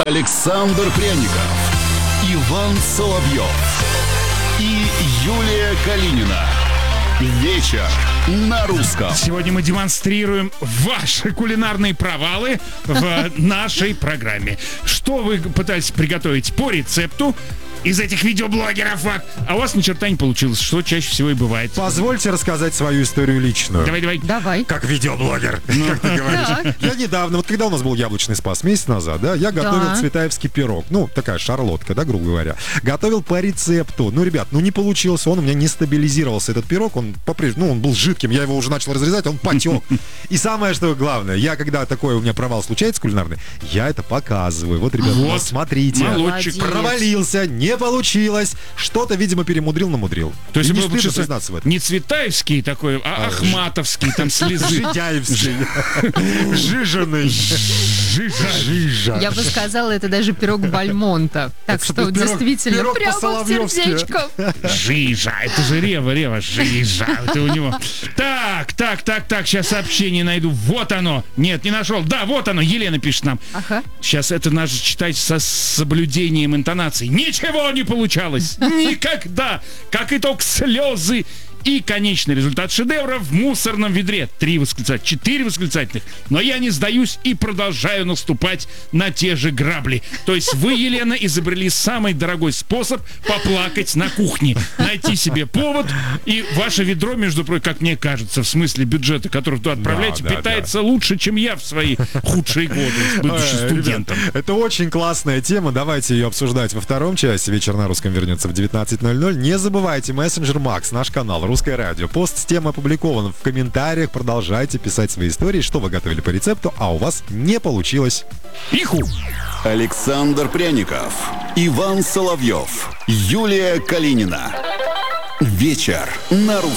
Александр Пряников, Иван Соловьев и Юлия Калинина. Вечер на русском. Сегодня мы демонстрируем ваши кулинарные провалы в нашей программе. Что вы пытались приготовить по рецепту из этих видеоблогеров, а у вас ни черта не получилось, что чаще всего и бывает. Позвольте рассказать свою историю личную. Давай. Как видеоблогер, как ты говоришь. Я недавно, вот когда у нас был яблочный спас, месяц назад, да, я готовил цветаевский пирог. Ну, такая шарлотка, да, грубо говоря. Готовил по рецепту. Ну, ребят, не получилось, он у меня не стабилизировался, этот пирог, он по-прежнему, он был жидким, я его уже начал разрезать, он потек. И самое, что главное, я, когда такой у меня провал случается кулинарный, я это показываю. Вот, ребят, вот, смотрите. Молодчик. Провалился, не получилось. Что-то, видимо, перемудрил, намудрил. То есть не был стыдно признаться в этом. не цветаевский такой, а ахматовский, там слезы. Жидяевский. Жиженый. Жижа. Я бы сказала, это даже пирог Бальмонта. Так что действительно, пирог прямо в по-соловьевски. сердечко. Жижа, это же Рева, жижа. Это у него. Так, сейчас сообщение найду. Вот оно. Нет, не нашел. Да, вот оно. Елена пишет нам. Ага. Сейчас это надо читать со соблюдением интонации. Ничего не получалось. Никогда. Как итог, слезы. И конечный результат шедевра в мусорном ведре. 3 восклицательных, 4 восклицательных. Но я не сдаюсь и продолжаю наступать на те же грабли. То есть вы, Елена, изобрели самый дорогой способ поплакать на кухне. Найти себе повод. И ваше ведро, между прочим, как мне кажется, в смысле бюджета, который вы туда отправляете, питается лучше, чем я в свои худшие годы, будучи студентом. Ребят, это очень классная тема. Давайте ее обсуждать во втором часе. Вечер на русском вернется в 19:00. Не забывайте, мессенджер Макс, наш канал Русское радио. Пост с темой опубликован в комментариях. Продолжайте писать свои истории, что вы готовили по рецепту, а у вас не получилось. Иху! Александр Пряников, Иван Соловьев, Юлия Калинина. Вечер на русском.